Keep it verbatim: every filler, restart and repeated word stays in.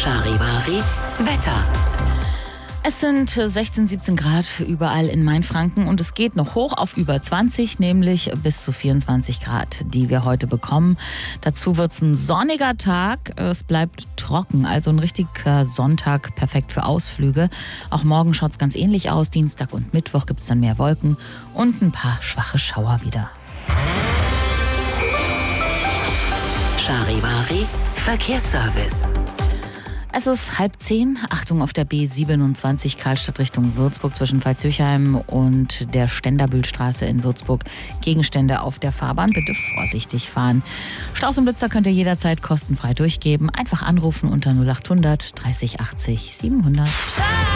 Charivari Wetter. Es sind sechzehn, siebzehn Grad überall in Mainfranken und es geht noch hoch auf über zwanzig, nämlich bis zu vierundzwanzig Grad, die wir heute bekommen. Dazu wird es ein sonniger Tag, es bleibt trocken, also ein richtiger Sonntag, perfekt für Ausflüge. Auch morgen schaut es ganz ähnlich aus, Dienstag und Mittwoch gibt es dann mehr Wolken und ein paar schwache Schauer wieder. Charivari Verkehrsservice. Es ist halb zehn. Achtung auf der B siebenundzwanzig Karlstadt Richtung Würzburg zwischen Pfalzürchheim und der Ständerbühlstraße in Würzburg. Gegenstände auf der Fahrbahn. Bitte vorsichtig fahren. Staus und Blitzer könnt ihr jederzeit kostenfrei durchgeben. Einfach anrufen unter null achthundert dreißig achtzig siebenhundert.